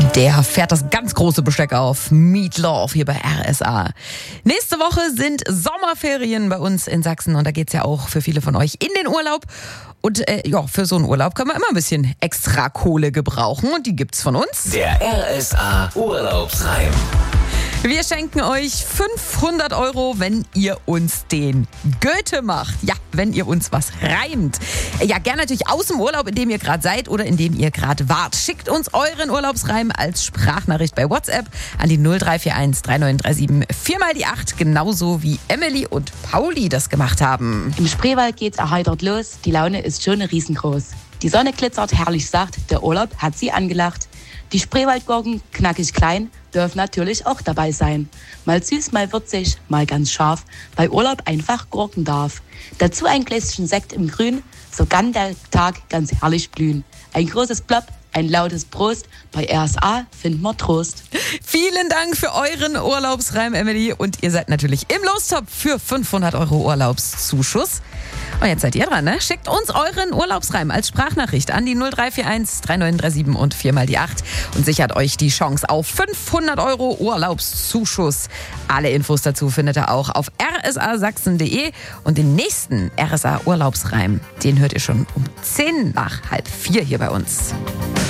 Der fährt das ganz große Besteck auf. Meat Love hier bei RSA. Nächste Woche sind Sommerferien bei uns in Sachsen und da geht's ja auch für viele von euch in den Urlaub. Und für so einen Urlaub können wir immer ein bisschen extra Kohle gebrauchen und die gibt's von uns. Der RSA Urlaubsreim. Wir schenken euch 500 €, wenn ihr uns den Goethe macht. Ja, wenn ihr uns was reimt. Ja, gerne natürlich aus dem Urlaub, in dem ihr gerade seid oder in dem ihr gerade wart. Schickt uns euren Urlaubsreim als Sprachnachricht bei WhatsApp an die 0341 3937 4x8, genauso wie Emily und Pauli das gemacht haben. Im Spreewald geht's erheitert los, die Laune ist schon riesengroß. Die Sonne glitzert herrlich sacht, der Urlaub hat sie angelacht. Die Spreewaldgurken, knackig klein, dürfen natürlich auch dabei sein. Mal süß, mal würzig, mal ganz scharf, bei Urlaub einfach gurken darf. Dazu ein Gläschen Sekt im Grün, so kann der Tag ganz herrlich blühen. Ein großes Plopp, ein lautes Prost, bei RSA finden wir Trost. Vielen Dank für euren Urlaubsreim, Emily. Und ihr seid natürlich im Lostopf für 500 € Urlaubszuschuss. Und jetzt seid ihr dran, ne? Schickt uns euren Urlaubsreim als Sprachnachricht an die 0341 3937 und 4x8 und sichert euch die Chance auf 500 € Urlaubszuschuss. Alle Infos dazu findet ihr auch auf rsasachsen.de und den nächsten RSA Urlaubsreim, den hört ihr schon um 4:10 hier bei uns.